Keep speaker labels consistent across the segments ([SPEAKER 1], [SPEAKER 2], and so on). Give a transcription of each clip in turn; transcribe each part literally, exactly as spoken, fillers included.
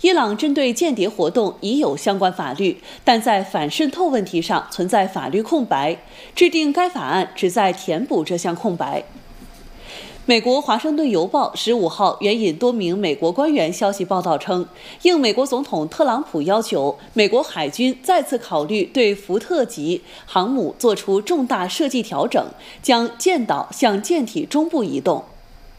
[SPEAKER 1] 伊朗针对间谍活动已有相关法律，但在反渗透问题上存在法律空白，制定该法案旨在填补这项空白。美国《华盛顿邮报》十五号援引多名美国官员消息报道称，应美国总统特朗普要求，美国海军再次考虑对福特级航母做出重大设计调整，将舰岛向舰体中部移动。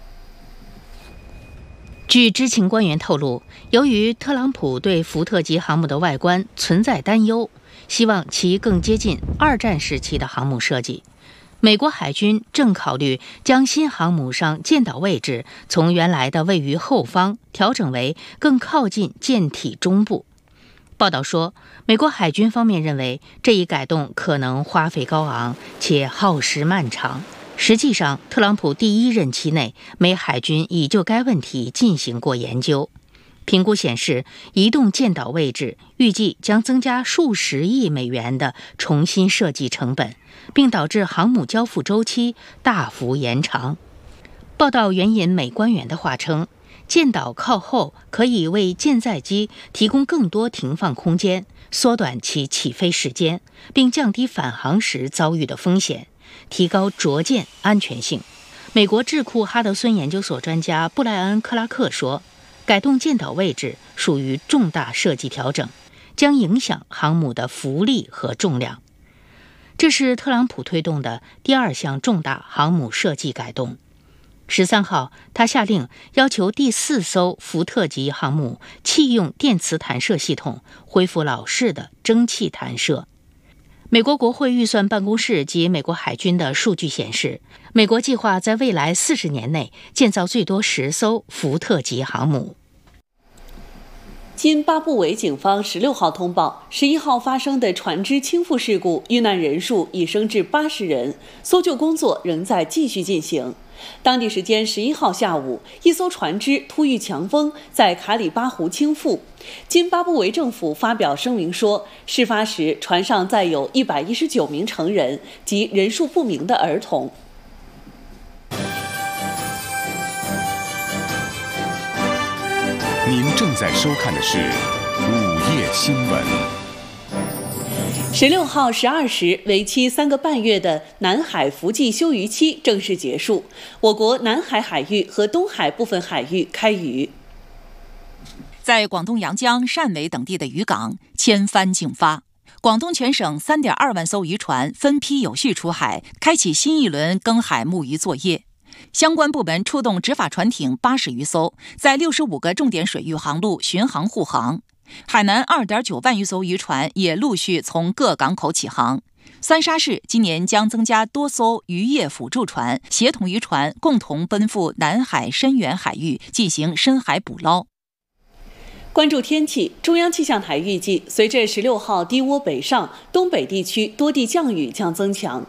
[SPEAKER 2] 据知情官员透露，由于特朗普对福特级航母的外观存在担忧，希望其更接近二战时期的航母设计。美国海军正考虑将新航母上舰岛位置从原来的位于后方调整为更靠近舰体中部。报道说，美国海军方面认为这一改动可能花费高昂且耗时漫长。实际上，特朗普第一任期内，美海军已就该问题进行过研究。评估显示，移动舰岛位置预计将增加数十亿美元的重新设计成本，并导致航母交付周期大幅延长。报道援引美官员的话称，舰岛靠后可以为舰载机提供更多停放空间，缩短其起飞时间，并降低返航时遭遇的风险，提高着舰安全性。美国智库哈德森研究所专家布莱恩·克拉克说，改动舰岛位置属于重大设计调整，将影响航母的浮力和重量。这是特朗普推动的第二项重大航母设计改动。十三号，他下令要求第四艘福特级航母弃用电磁弹射系统，恢复老式的蒸汽弹射。美国国会预算办公室及美国海军的数据显示，美国计划在未来四十年内建造最多十艘福特级航母。
[SPEAKER 1] 津巴布韦警方十六号通报，十一号发生的船只倾覆事故，遇难人数已升至八十人，搜救工作仍在继续进行。当地时间十一号下午，一艘船只突遇强风，在卡里巴湖倾覆。津巴布韦政府发表声明说，事发时船上载有一百一十九名成人及人数不明的儿童。
[SPEAKER 3] 您正在收看的是午夜新闻。
[SPEAKER 1] 十六号十二时，为期三个半月的南海伏季休渔期正式结束，我国南海海域和东海部分海域开渔。
[SPEAKER 4] 在广东阳江、汕尾等地的渔港千帆竞发，广东全省 三点二万艘渔船分批有序出海，开启新一轮耕海牧渔作业。相关部门出动执法船艇八十余艘，在六十五个重点水域航路巡航护航。海南 二点九万余艘渔船也陆续从各港口起航。三沙市今年将增加多艘渔业辅助船，协同渔船共同奔赴南海深远海域进行深海捕捞。
[SPEAKER 1] 关注天气，中央气象台预计，随着十六号低涡北上，东北地区多地降雨将增强。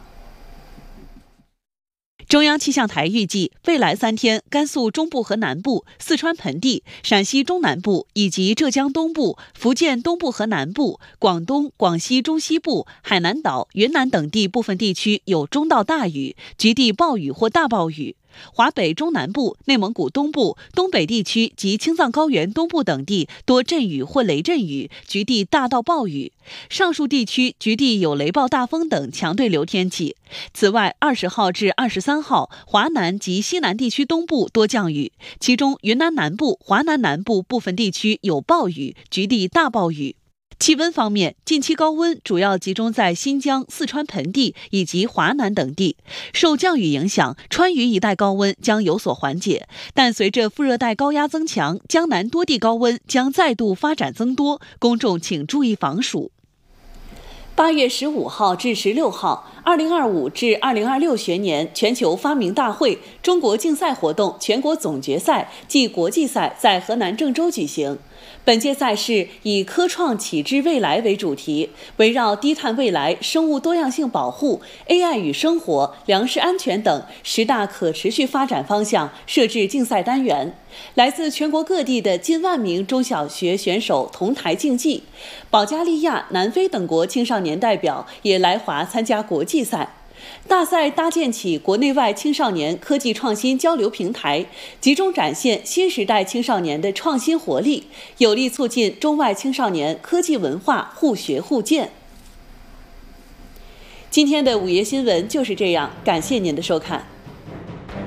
[SPEAKER 1] 中央气象台预计，未来三天，甘肃中部和南部、四川盆地、陕西中南部以及浙江东部、福建东部和南部、广东、广西中西部、海南岛、云南等地部分地区有中到大雨，局地暴雨或大暴雨。华北中南部、内蒙古东部、东北地区及青藏高原东部等地多阵雨或雷阵雨，局地大到暴雨。上述地区局地有雷暴大风等强对流天气。此外，二十号至二十三号，华南及西南地区东部多降雨，其中云南南部、华南南部部分地区有暴雨，局地大暴雨。气温方面，近期高温主要集中在新疆、四川盆地以及华南等地。受降雨影响，川渝一带高温将有所缓解，但随着副热带高压增强，江南多地高温将再度发展增多，公众请注意防暑。八月十五号至十六号，二零二五至二零二六学年全球发明大会中国竞赛活动全国总决赛暨国际赛在河南郑州举行。本届赛事以科创启智未来为主题，围绕低碳未来、生物多样性保护、A I 与生活、粮食安全等十大可持续发展方向设置竞赛单元。来自全国各地的近万名中小学选手同台竞技，保加利亚、南非等国青少年代表也来华参加国际赛。 大赛搭建起国内外青少年科技创新交流平台，集中展现新时代青少年的创新活力，有力促进中外青少年科技文化互学互鉴。今天的午夜新闻就是这样，感谢您的收看。